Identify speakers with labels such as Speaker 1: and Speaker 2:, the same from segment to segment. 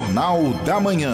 Speaker 1: Jornal da Manhã.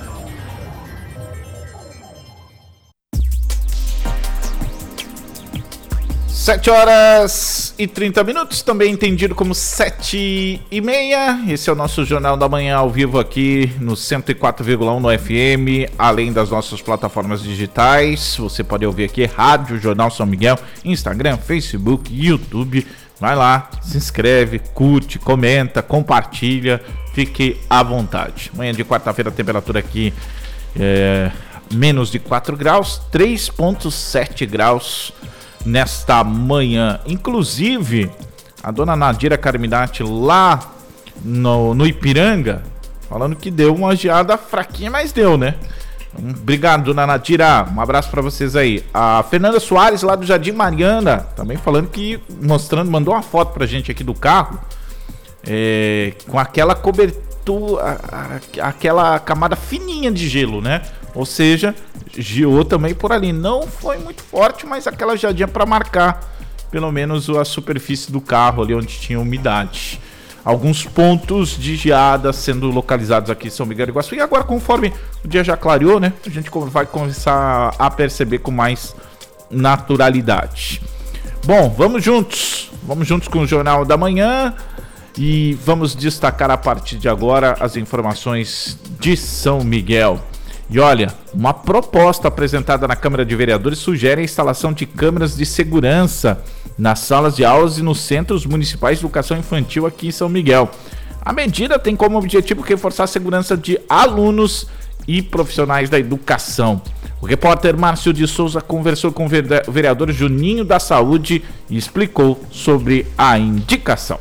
Speaker 1: Sete horas e 30 minutos, também entendido como 7h30. Esse é o nosso Jornal da Manhã ao vivo aqui no 104,1 no FM, além das nossas plataformas digitais. Você pode ouvir aqui Rádio Jornal São Miguel, Instagram, Facebook, YouTube. Vai lá, se inscreve, curte, comenta, compartilha, fique à vontade. Manhã de quarta-feira, a temperatura aqui é menos de 4 graus, 3,7 graus nesta manhã. Inclusive, a dona Nadira Carminati lá no Ipiranga, falando que deu uma geada fraquinha, mas deu, né? Obrigado, dona Nadira, um abraço pra vocês aí. A Fernanda Soares lá do Jardim Mariana, também falando que, mandou uma foto pra gente aqui do carro, com aquela cobertura, aquela camada fininha de gelo, né? Ou seja, geou também por ali. Não foi muito forte, mas aquela geadinha para marcar pelo menos a superfície do carro ali onde tinha umidade. Alguns pontos de geada sendo localizados aqui em São Miguel do Iguaçu. E agora, conforme o dia já clareou, né? A gente vai começar a perceber com mais naturalidade. Bom, vamos juntos com o Jornal da Manhã. E vamos destacar a partir de agora as informações de São Miguel. E olha, uma proposta apresentada na Câmara de Vereadores sugere a instalação de câmeras de segurança nas salas de aulas e nos centros municipais de educação infantil aqui em São Miguel. A medida tem como objetivo reforçar a segurança de alunos e profissionais da educação. O repórter Márcio de Souza conversou com o vereador Juninho da Saúde e explicou sobre a indicação.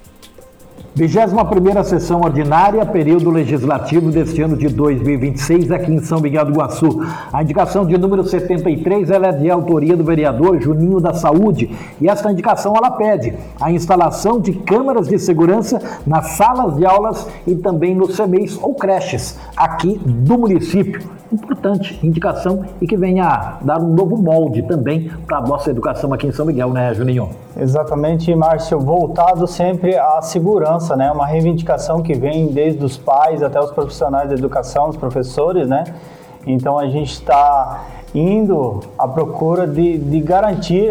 Speaker 2: 21ª sessão ordinária, período legislativo deste ano de 2026 aqui em São Miguel do Iguaçu. A indicação de número 73 ela é de autoria do vereador Juninho da Saúde e esta indicação ela pede a instalação de câmeras de segurança nas salas de aulas e também nos CMEIs ou creches aqui do município. Importante indicação e que venha dar um novo molde também para a nossa educação aqui em São Miguel, né, Juninho?
Speaker 3: Exatamente, Márcio, voltado sempre à segurança, né? Uma reivindicação que vem desde os pais até os profissionais da educação, os professores, né? Então a gente está indo à procura de garantir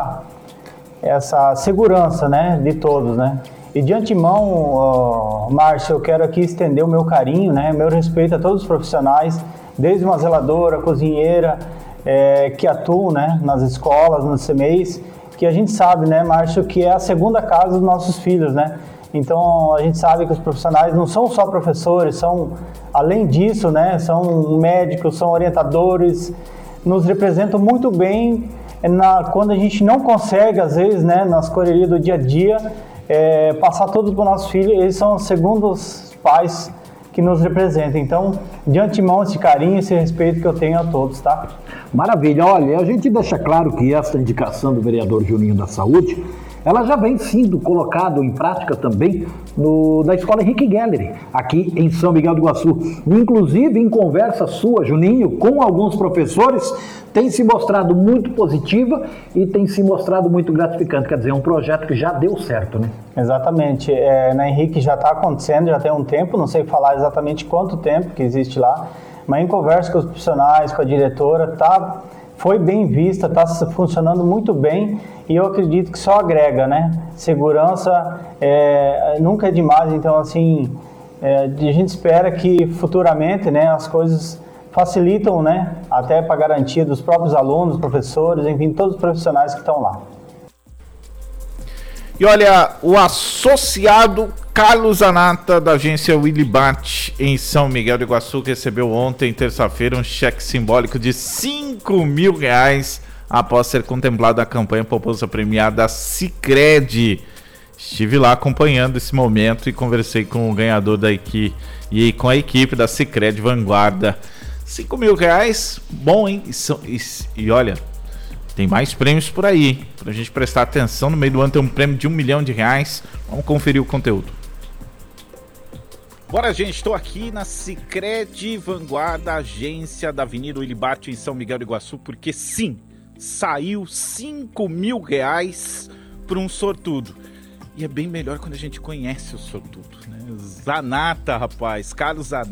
Speaker 3: essa segurança, né, de todos, né? E de antemão, Márcio, eu quero aqui estender o meu carinho, né, meu respeito a todos os profissionais, desde uma zeladora, cozinheira, que atuam, né, nas escolas, nos CMEIs, que a gente sabe, né, Márcio, que é a segunda casa dos nossos filhos, né? Então, a gente sabe que os profissionais não são só professores, são, além disso, né, são médicos, são orientadores, nos representam muito bem quando a gente não consegue, às vezes, né, nas correrias do dia a dia, passar tudo para os nossos filhos. Eles são os segundos pais que nos representam. Então, de antemão, esse carinho, esse respeito que eu tenho a todos, tá?
Speaker 2: Maravilha. Olha, a gente deixa claro que esta indicação do vereador Juninho da Saúde, ela já vem sendo colocada em prática também na Escola Henrique Geller, aqui em São Miguel do Iguaçu. Inclusive, em conversa sua, Juninho, com alguns professores, tem se mostrado muito positiva e tem se mostrado muito gratificante. Quer dizer, é um projeto que já deu certo, né?
Speaker 3: Exatamente. Na Henrique já está acontecendo, já tem um tempo, não sei falar exatamente quanto tempo que existe lá, mas em conversa com os profissionais, com a diretora, foi bem vista, está funcionando muito bem e eu acredito que só agrega, né? Segurança nunca é demais, então assim, a gente espera que futuramente, né, as coisas facilitam, né, até para garantia dos próprios alunos, professores, enfim, todos os profissionais que estão lá.
Speaker 1: E olha, o associado Carlos Anata, da agência Willibart, em São Miguel do Iguaçu, recebeu ontem, terça-feira, um cheque simbólico de R$5.000 após ser contemplado a campanha Poupança Premiada Sicredi. Estive lá acompanhando esse momento e conversei com o ganhador da equipe e com a equipe da Sicredi Vanguarda. R$5.000, bom, hein? E olha, tem mais prêmios por aí, pra gente prestar atenção. No meio do ano tem um prêmio de R$1 milhão. Vamos conferir o conteúdo. Bora, gente, estou aqui na Sicredi Vanguarda, agência da Avenida Willibart, em São Miguel do Iguaçu, porque sim, saiu R$5.000 para um sortudo. E é bem melhor quando a gente conhece o sortudo, né? Zanata, rapaz, Carlos Zanata.